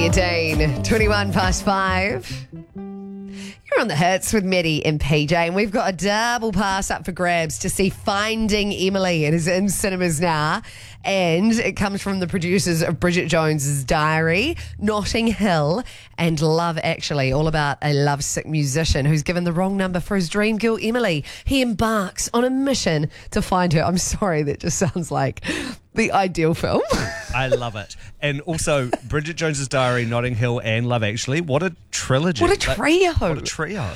Dane, 21 past 5. You're on the hits with Maddie and PJ, and we've got a double pass up for grabs to see Finding Emily. It is in cinemas now, and it comes from the producers of Bridget Jones's Diary, Notting Hill, and Love Actually, all about a lovesick musician who's given the wrong number for his dream girl, Emily. He embarks on a mission to find her. I'm sorry, that just sounds like the ideal film. I love it. And also, Bridget Jones's Diary, Notting Hill, and Love Actually. What a trilogy. What a trio. What a trio.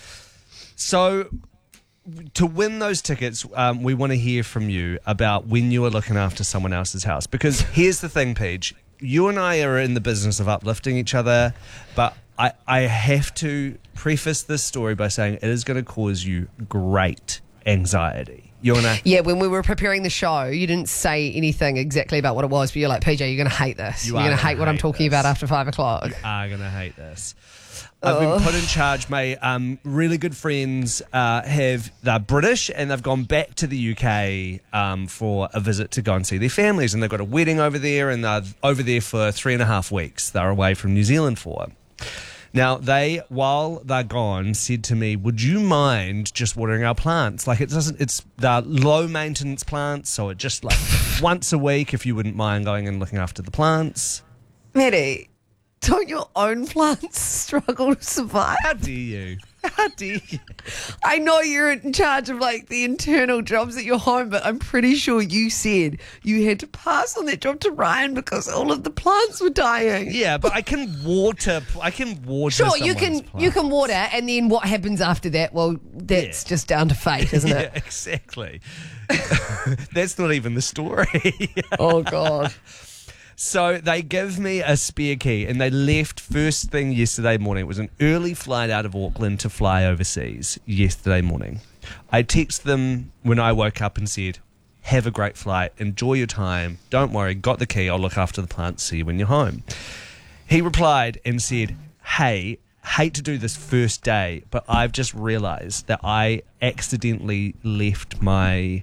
So, to win those tickets, we want to hear from you about when you are looking after someone else's house. Because here's the thing, Paige. You and I are in the business of uplifting each other, but I have to preface this story by saying it is going to cause you great anxiety. Yeah, when we were preparing the show, you didn't say anything exactly about what it was, but you're like, PJ, you're going to hate this. You're going to hate what I'm talking about after 5 o'clock. You are going to hate this. I've been put in charge. My really good friends they're British, and they've gone back to the UK for a visit to go and see their families, and they've got a wedding over there, and they're over there for 3.5 weeks. They're away from New Zealand for. Now, while they're gone, said to me, would you mind just watering our plants? Like, they're low maintenance plants, so it just like once a week, if you wouldn't mind going and looking after the plants. Maddie, don't your own plants struggle to survive? How dare you? How dare you? I know you're in charge of like the internal jobs at your home, but I'm pretty sure you said you had to pass on that job to Ryan because all of the plants were dying. Yeah, but I can water. Sure, you can water, and then what happens after that? Well, that's just down to fate, isn't it? Yeah, exactly. That's not even the story. Oh God. So they give me a spare key, and they left first thing yesterday morning. It was an early flight out of Auckland to fly overseas yesterday morning. I texted them when I woke up and said, have a great flight, enjoy your time, don't worry, got the key, I'll look after the plants, see you when you're home. He replied and said, hey, hate to do this first day, but I've just realised that I accidentally left my,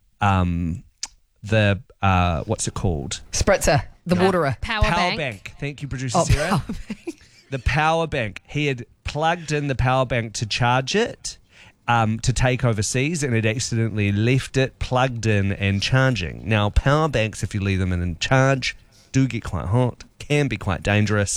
what's it called? Spritzer. The waterer. Power bank. Thank you, producer Sarah. Power bank. The power bank. He had plugged in the power bank to charge it to take overseas, and had accidentally left it plugged in and charging. Now, power banks, if you leave them in charge, do get quite hot, can be quite dangerous.